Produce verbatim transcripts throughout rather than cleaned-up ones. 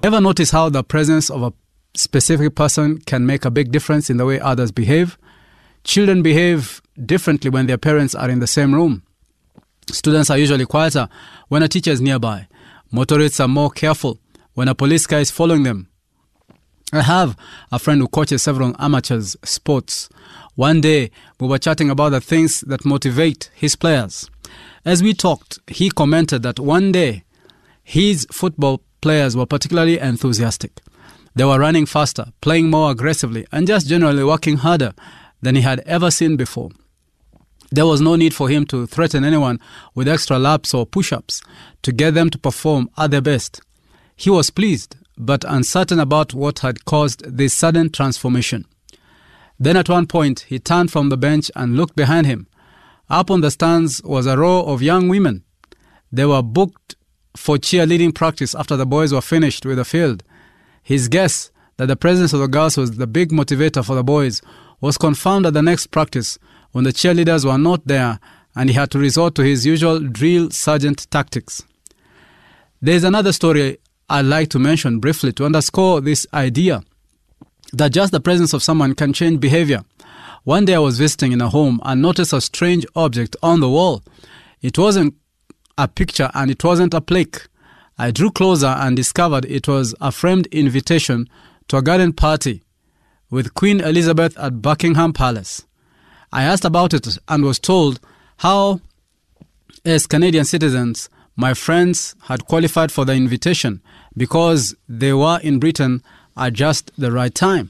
Ever notice how the presence of a specific person can make a big difference in the way others behave? Children behave differently when their parents are in the same room. Students are usually quieter when a teacher is nearby. Motorists are more careful when a police car is following them. I have a friend who coaches several amateurs sports. One day, we were chatting about the things that motivate his players. As we talked, he commented that one day, his football players were particularly enthusiastic. They were running faster, playing more aggressively, and just generally working harder than he had ever seen before. There was no need for him to threaten anyone with extra laps or push-ups to get them to perform at their best. He was pleased, but uncertain about what had caused this sudden transformation. Then at one point, he turned from the bench and looked behind him. Up on the stands was a row of young women. They were booked for cheerleading practice after the boys were finished with the field. His guess that the presence of the girls was the big motivator for the boys was confirmed at the next practice when the cheerleaders were not there and he had to resort to his usual drill sergeant tactics. There is another story I'd like to mention briefly to underscore this idea that just the presence of someone can change behavior. One day I was visiting in a home and noticed a strange object on the wall. It wasn't a picture and it wasn't a plaque. I drew closer and discovered it was a framed invitation to a garden party with Queen Elizabeth at Buckingham Palace. I asked about it and was told how, as Canadian citizens, my friends had qualified for the invitation because they were in Britain at just the right time.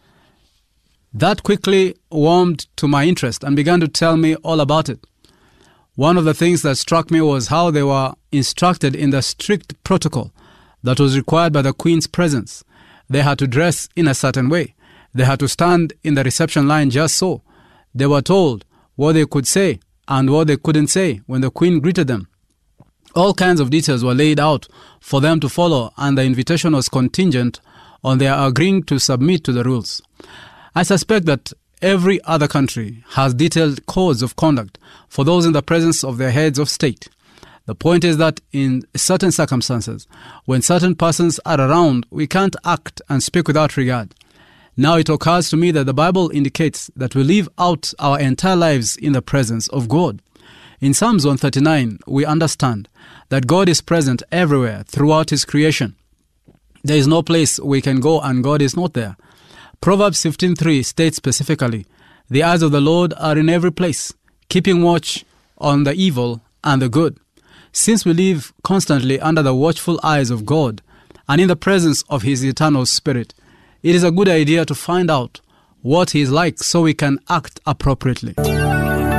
That quickly warmed to my interest and began to tell me all about it. One of the things that struck me was how they were instructed in the strict protocol that was required by the Queen's presence. They had to dress in a certain way. They had to stand in the reception line just so. They were told what they could say and what they couldn't say when the Queen greeted them. All kinds of details were laid out for them to follow, and the invitation was contingent on their agreeing to submit to the rules. I suspect that every other country has detailed codes of conduct for those in the presence of their heads of state. The point is that in certain circumstances, when certain persons are around, we can't act and speak without regard. Now it occurs to me that the Bible indicates that we live out our entire lives in the presence of God. In Psalms one thirty-nine, we understand that God is present everywhere throughout His creation. There is no place we can go and God is not there. Proverbs fifteen three states specifically, "The eyes of the Lord are in every place, keeping watch on the evil and the good." Since we live constantly under the watchful eyes of God and in the presence of His eternal Spirit, it is a good idea to find out what He is like so we can act appropriately.